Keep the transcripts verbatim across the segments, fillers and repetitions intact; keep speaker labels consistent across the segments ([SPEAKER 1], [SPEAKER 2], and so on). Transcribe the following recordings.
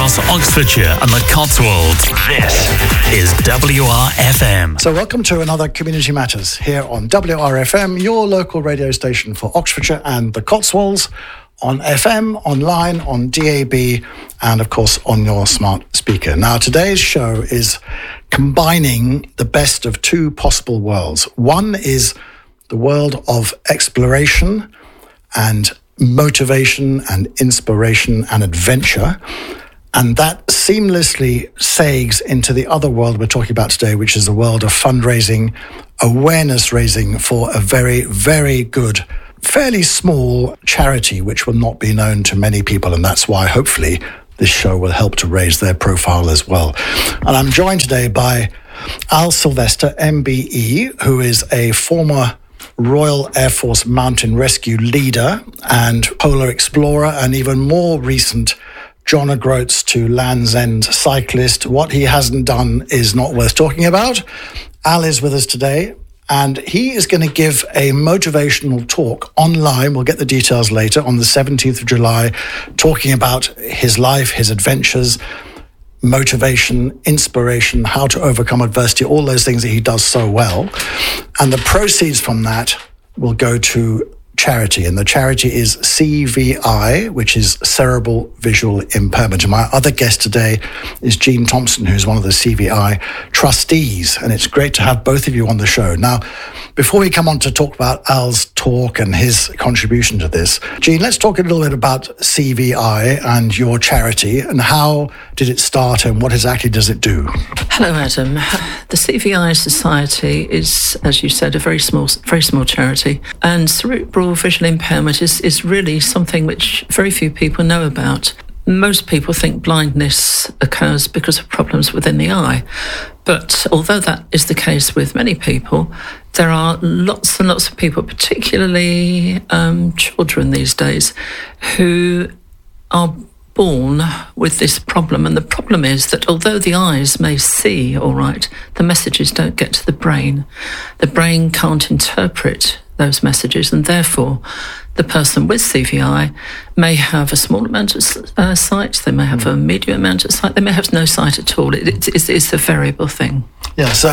[SPEAKER 1] across Oxfordshire and the Cotswolds. This is W R F M.
[SPEAKER 2] So welcome to another Community Matters here on W R F M, your local radio station for Oxfordshire and the Cotswolds, on F M, online, on D A B, and of course on your smart speaker. Now, today's show is combining the best of two possible worlds. One is the world of exploration and motivation and inspiration and adventure, and that seamlessly segues into the other world we're talking about today, which is the world of fundraising, awareness raising for a very, very good, fairly small charity which will not be known to many people, and that's why hopefully this show will help to raise their profile as well. And I'm joined today by Al Sylvester, M B E, who is a former Royal Air Force Mountain Rescue leader and polar explorer, and even more recent John O'Groats to Land's End cyclist. What he hasn't done is not worth talking about. Al is with us today, and he is going to give a motivational talk online. We'll get the details later, on the seventeenth of July, talking about his life, his adventures, motivation, inspiration, how to overcome adversity, all those things that he does so well. And the proceeds from that will go to charity, and the charity is C V I, which is Cerebral Visual Impairment. And my other guest today is Jean Thompson, who's one of the C V I trustees, and it's great to have both of you on the show. Now, before we come on to talk about Al's talk and his contribution to this, Jean, let's talk a little bit about C V I and your charity, and how did it start and what exactly does it do?
[SPEAKER 3] Hello, Adam. The C V I Society is, as you said, a very small, very small charity, and cerebral visual impairment is, is really something which very few people know about. Most people think blindness occurs because of problems within the eye. But although that is the case with many people, there are lots and lots of people, particularly um, children these days, who are born with this problem. And the problem is that although the eyes may see all right, the messages don't get to the brain. The brain can't interpret those messages, and therefore the person with C V I may have a small amount of uh, sight, they may have a medium amount of sight, they may have no sight at all. It, it, it's, it's a variable thing.
[SPEAKER 2] Yeah, so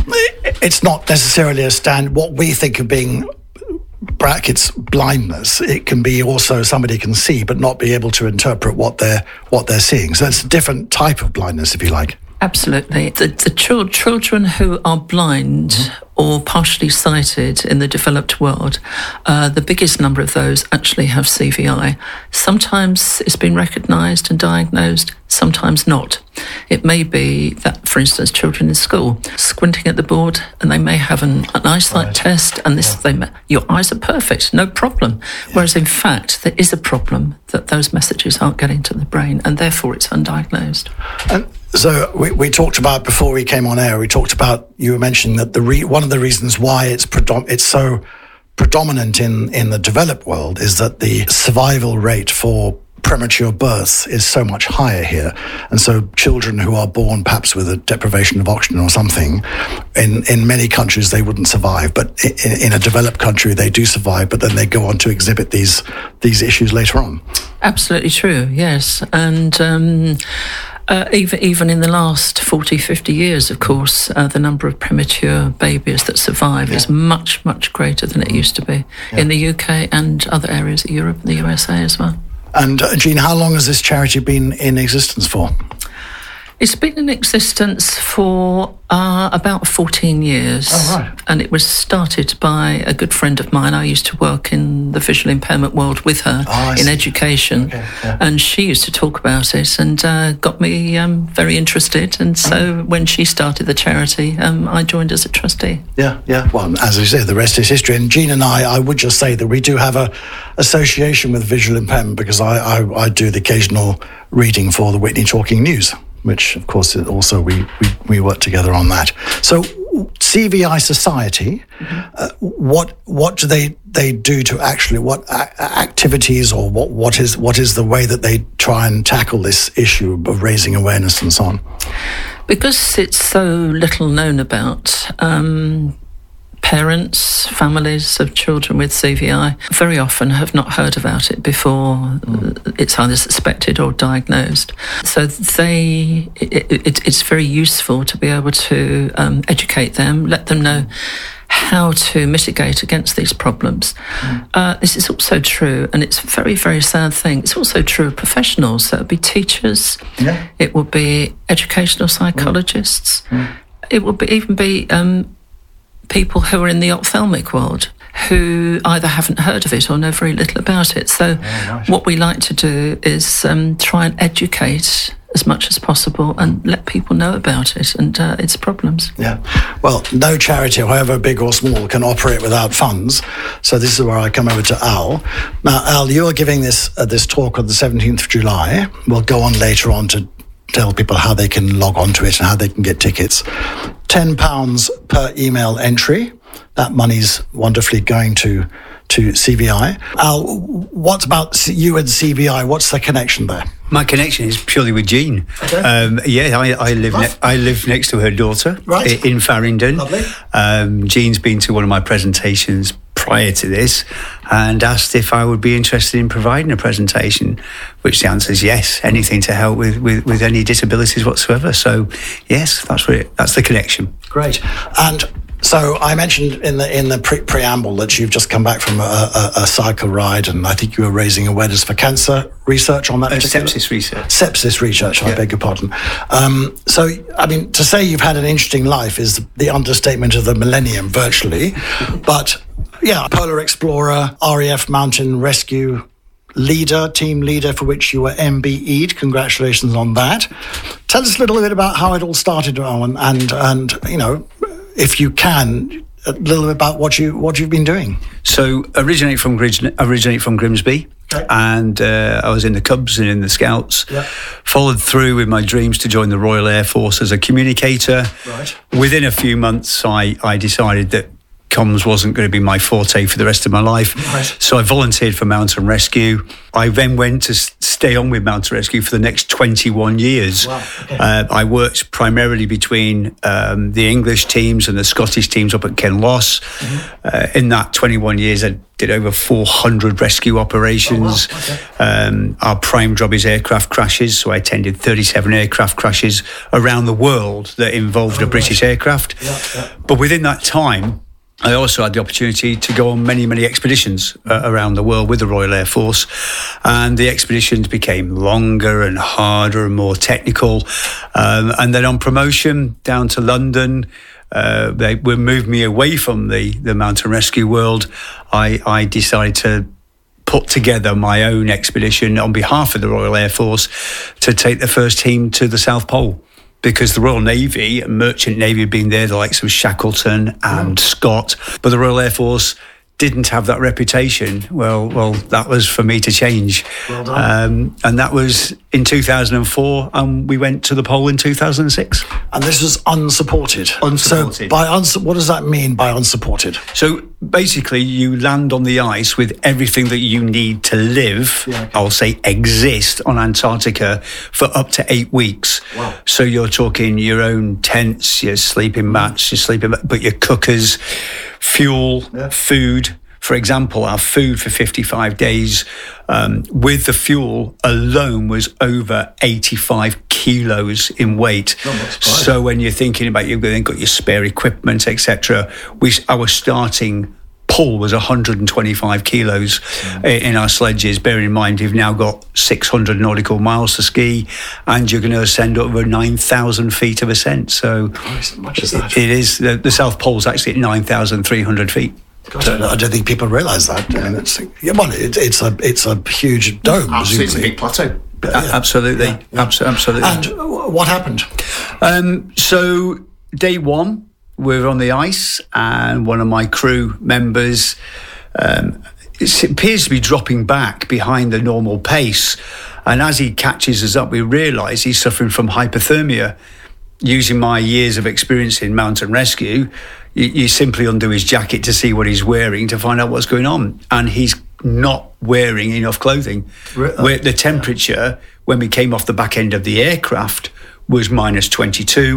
[SPEAKER 2] it's not necessarily a stand, what we think of being brackets blindness. It can be also somebody can see but not be able to interpret what they're what they're seeing. So it's a different type of blindness, if you like.
[SPEAKER 3] Absolutely. The, the ch- children who are blind mm-hmm. or partially sighted in the developed world, uh, the biggest number of those actually have C V I. Sometimes it's been recognised and diagnosed, sometimes not. It may be that, for instance, children in school squinting at the board, and they may have an, an eyesight right. test, and this yeah. they may, your eyes are perfect, no problem. Yeah. Whereas in fact, there is a problem that those messages aren't getting to the brain, and therefore it's undiagnosed.
[SPEAKER 2] And so we, we talked about, before we came on air, we talked about, you were mentioning that the re, one of the reasons why it's predom- it's so predominant in, in the developed world is that the survival rate for premature births is so much higher here. And so children who are born perhaps with a deprivation of oxygen or something, in, in many countries they wouldn't survive, but in, in a developed country they do survive, but then they go on to exhibit these these issues later on.
[SPEAKER 3] Absolutely true, yes. And um Uh, even even in the last forty, fifty years, of course, uh, the number of premature babies that survive yeah. is much, much greater than it used to be yeah. in the U K and other areas of Europe and the U S A as well.
[SPEAKER 2] And uh, Jean, how long has this charity been in existence for?
[SPEAKER 3] It's been in existence for uh, about fourteen years.
[SPEAKER 2] Oh, right.
[SPEAKER 3] And it was started by a good friend of mine. I used to work in the visual impairment world with her oh, in see. education. Okay, yeah. And she used to talk about it and uh, got me um, very interested. And so oh. when she started the charity, um, I joined as a trustee.
[SPEAKER 2] Yeah, yeah. Well, as you said, the rest is history. And Jean and I, I would just say that we do have a association with visual impairment, because I, I, I do the occasional reading for the Witney Talking News, which, of course, also we, we, we work together on that. So C V I Society, mm-hmm. uh, what what do they, they do to actually, what a- activities or what, what is what is the way that they try and tackle this issue of raising awareness and so on?
[SPEAKER 3] Because it's so little known about, um, parents, families of children with C V I very often have not heard about it before mm. it's either suspected or diagnosed. So they, it, it, it's very useful to be able to um, educate them, let them know how to mitigate against these problems. Mm. Uh, this is also true, and it's a very, very sad thing. It's also true of professionals. So it would be teachers, yeah. it would be educational psychologists, mm. Mm. it would be, even be um, people who are in the ophthalmic world who either haven't heard of it or know very little about it. So oh, nice. What we like to do is um, try and educate as much as possible and let people know about it and uh, its problems.
[SPEAKER 2] Yeah. Well, no charity, however big or small, can operate without funds. So this is where I come over to Al. Now, Al, you are giving this uh, this talk on the seventeenth of July. We'll go on later on to tell people how they can log on to it and how they can get tickets. ten pounds per email entry. That money's wonderfully going to to C V I. Al, what about you and C V I? What's the connection there?
[SPEAKER 4] My connection is purely with Jean. Okay. Um, yeah, I, I live ne- I live next to her daughter right. in Farringdon.
[SPEAKER 2] Lovely.
[SPEAKER 4] Um, Jean's been to one of my presentations prior to this and asked if I would be interested in providing a presentation, which the answer is yes, anything to help with, with, with any disabilities whatsoever. So, yes, that's where it, that's the connection.
[SPEAKER 2] Great. And so I mentioned in the in the pre- preamble that you've just come back from a, a, a cycle ride, and I think you were raising awareness for cancer research on that.
[SPEAKER 4] Uh, sepsis research.
[SPEAKER 2] Sepsis research. I
[SPEAKER 4] yeah.
[SPEAKER 2] beg your pardon. Um, so, I mean, to say you've had an interesting life is the understatement of the millennium, virtually. But yeah, Polar Explorer, R A F Mountain Rescue leader, team leader, for which you were M B E'd. Congratulations on that. Tell us a little bit about how it all started, Owen, and and you know, if you can, a little bit about what you what you've been doing.
[SPEAKER 4] So originate from originate from Grimsby, okay. and uh, I was in the Cubs and in the Scouts. Yeah. Followed through with my dreams to join the Royal Air Force as a communicator.
[SPEAKER 2] Right.
[SPEAKER 4] Within a few months, I I decided that comms wasn't going to be my forte for the rest of my life. Right. So I volunteered for Mountain Rescue. I then went to stay on with Mountain Rescue for the next twenty-one years.
[SPEAKER 2] Wow. Okay.
[SPEAKER 4] Uh, I worked primarily between um, the English teams and the Scottish teams up at Kenloss. Mm-hmm. Uh, in that twenty-one years, I did over four hundred rescue operations.
[SPEAKER 2] Oh, wow. Okay.
[SPEAKER 4] Um, our prime job is aircraft crashes, so I attended thirty-seven aircraft crashes around the world that involved oh, a British right. aircraft.
[SPEAKER 2] Yeah, yeah.
[SPEAKER 4] But within that time, I also had the opportunity to go on many, many expeditions uh, around the world with the Royal Air Force, and the expeditions became longer and harder and more technical. Um, and then on promotion down to London, uh, they would move me away from the, the mountain rescue world. I, I decided to put together my own expedition on behalf of the Royal Air Force to take the first team to the South Pole. Because the Royal Navy and Merchant Navy had been there, the likes of Shackleton and oh. Scott, but the Royal Air Force didn't have that reputation. Well, well, that was for me to change.
[SPEAKER 2] Well done.
[SPEAKER 4] Um, and that was in two thousand four, and we went to the pole in two thousand six.
[SPEAKER 2] And this was unsupported.
[SPEAKER 4] Unsupported.
[SPEAKER 2] So by uns- what does that mean by unsupported?
[SPEAKER 4] So basically, you land on the ice with everything that you need to live, yeah, okay. I'll say exist, on Antarctica for up to eight weeks.
[SPEAKER 2] Wow.
[SPEAKER 4] So you're talking your own tents, your sleeping mats, your sleeping, but your cookers, fuel, yeah. food. For example, our food for fifty-five days um, with the fuel alone was over eighty-five kilos in weight.
[SPEAKER 2] Oh,
[SPEAKER 4] so when you're thinking about you've then got your spare equipment, et cetera, we our starting pull was one hundred twenty-five kilos mm. in our sledges. Bearing in mind you've now got six hundred nautical miles to ski, and you're going to ascend over nine thousand feet of ascent. So
[SPEAKER 2] Christ, much as that.
[SPEAKER 4] It is the, the South Pole's actually at nine thousand three hundred feet.
[SPEAKER 2] God, I don't think people realise that. I mean, it's yeah, well, it, it's a it's a huge dome.
[SPEAKER 5] Absolutely, it's a big plateau.
[SPEAKER 2] But, yeah.
[SPEAKER 4] Absolutely,
[SPEAKER 2] yeah, yeah.
[SPEAKER 4] absolutely.
[SPEAKER 2] And what happened?
[SPEAKER 4] Um, so day one, we're on the ice, and one of my crew members um, it appears to be dropping back behind the normal pace, and as he catches us up, we realise he's suffering from hypothermia. Using my years of experience in mountain rescue, you, you simply undo his jacket to see what he's wearing to find out what's going on. And he's not wearing enough clothing. Really? Where the temperature, yeah. when we came off the back end of the aircraft, was minus twenty-two.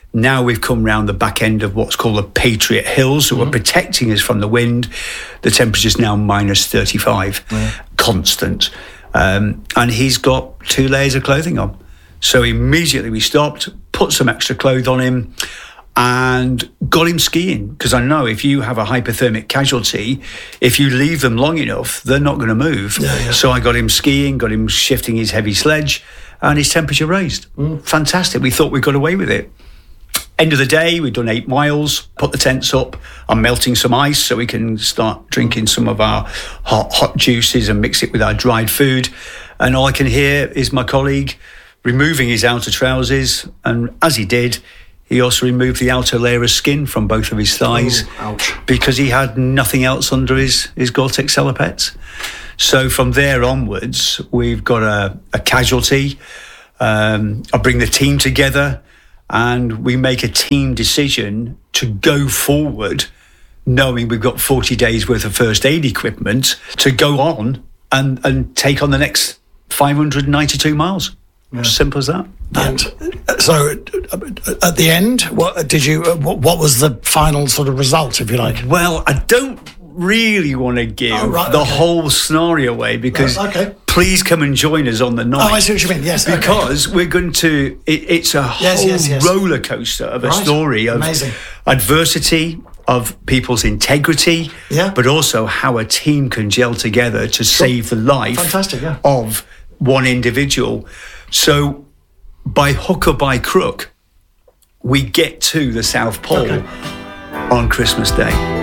[SPEAKER 4] Now we've come round the back end of what's called the Patriot Hills, that mm-hmm. were protecting us from the wind. The temperature's now minus thirty-five, yeah. constant. Um, and he's got two layers of clothing on. So immediately we stopped, put some extra clothes on him, and got him skiing. Because I know if you have a hypothermic casualty, if you leave them long enough, they're not going to move.
[SPEAKER 2] Yeah, yeah.
[SPEAKER 4] So I got him skiing, got him shifting his heavy sledge, and his temperature raised. Mm. Fantastic. We thought we got away with it. End of the day, we've done eight miles, put the tents up. I'm melting some ice so we can start drinking some of our hot, hot juices and mix it with our dried food. And all I can hear is my colleague removing his outer trousers. And as he did, he also removed the outer layer of skin from both of his thighs.
[SPEAKER 2] Ooh, ouch.
[SPEAKER 4] Because he had nothing else under his, his Gore-Tex Celopettes. So from there onwards, we've got a, a casualty. Um, I bring the team together, and we make a team decision to go forward, knowing we've got forty days worth of first aid equipment to go on and, and take on the next five hundred ninety-two miles. Yeah. Simple as that.
[SPEAKER 2] And so at the end, what did you, what was the final sort of result, if you like?
[SPEAKER 4] Well, I don't really want to give oh, right, the okay. whole scenario away, because
[SPEAKER 2] right, okay.
[SPEAKER 4] please come and join us on the night.
[SPEAKER 2] Oh, I see what you mean, yes.
[SPEAKER 4] Because
[SPEAKER 2] okay.
[SPEAKER 4] we're going to, it, it's a
[SPEAKER 2] yes,
[SPEAKER 4] whole
[SPEAKER 2] yes, yes.
[SPEAKER 4] roller coaster of a
[SPEAKER 2] right.
[SPEAKER 4] story of
[SPEAKER 2] Amazing.
[SPEAKER 4] adversity, of people's integrity,
[SPEAKER 2] yeah.
[SPEAKER 4] but also how a team can gel together to sure. save the life
[SPEAKER 2] Fantastic, yeah.
[SPEAKER 4] of one individual. So by hook or by crook, we get to the South Pole okay. on Christmas Day.